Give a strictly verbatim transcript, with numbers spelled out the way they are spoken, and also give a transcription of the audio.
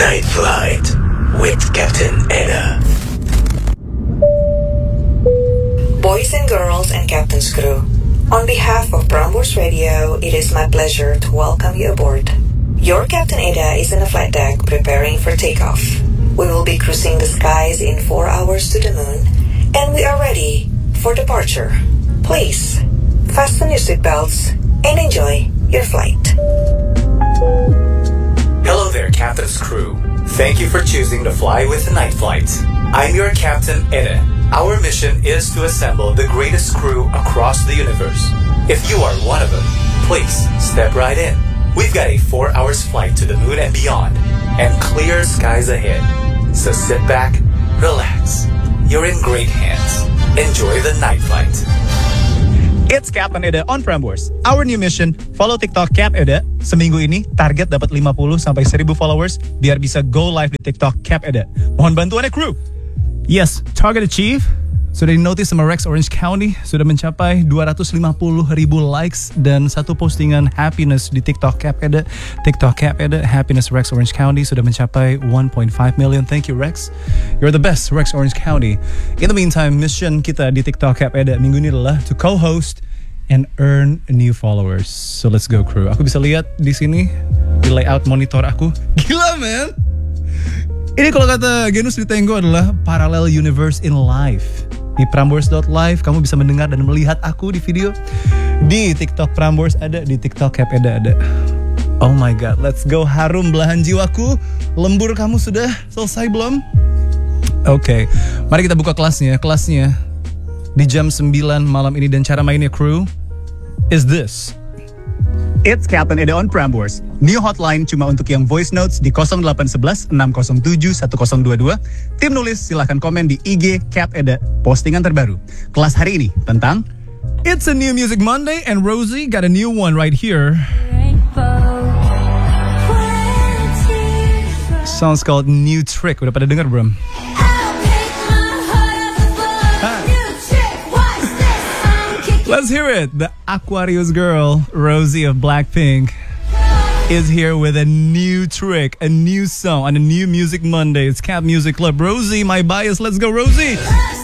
Night Flight with Captain Eda. Boys and girls and Captain's crew, on behalf of Prambors Radio, it is my pleasure to welcome you aboard. Your Captain Eda is in the flight deck preparing for takeoff. We will be cruising the skies in four hours to the moon, and we are ready for departure. Please, fasten your seatbelts and enjoy your flight. Hello there, Captain's crew. Thank you for choosing to fly with Night Flight. I'm your Captain Eda. Our mission is to assemble the greatest crew across the universe. If you are one of them, please step right in. We've got a four hours flight to the moon and beyond, and clear skies ahead. So sit back, relax. You're in great hands. Enjoy the Night Flight. It's Captain Eda on Prambors. Our new mission, follow TikTok Cap Eda. Seminggu ini, target dapat lima puluh sampai seribu followers biar bisa go live di TikTok Cap Eda. Mohon bantuannya kru. Yes, target achieve. Sudah di-notice sama Rex Orange County. Sudah mencapai dua ratus lima puluh ribu likes dan satu postingan happiness di TikTok Cap Eda. TikTok Cap Eda, happiness Rex Orange County sudah mencapai one point five million. Thank you, Rex. You're the best, Rex Orange County. In the meantime, mission kita di TikTok Cap Eda minggu ini adalah to co-host and earn new followers. So let's go, crew. Aku bisa lihat di sini di layout monitor aku. Gila, man. Ini kalau kata Genus di Tenggo adalah parallel universe in life. Di Prambors dot live kamu bisa mendengar dan melihat aku di video. Di TikTok Prambors ada, di TikTok Cap Eda ada. Oh my god, let's go. Harum belahan jiwaku. Lembur kamu sudah selesai belum? Oke, okay. Mari kita buka kelasnya. Kelasnya di jam sembilan malam ini, dan cara mainnya, crew, is this. It's Captain Eda on Prambors. New hotline cuma untuk yang voice notes di nol delapan satu satu enam nol tujuh satu nol dua dua. Tim nulis silahkan komen di I G Cap Eda. Postingan terbaru. Kelas hari ini tentang It's a New Music Monday, and Rosie got a new one right here. Song's called New Trick. Udah pada denger belum? Let's hear it. The Aquarius girl, Rosie of Blackpink, is here with a new trick, a new song on a new Music Monday. It's Cap Music Club. Rosie, my bias. Let's go, Rosie.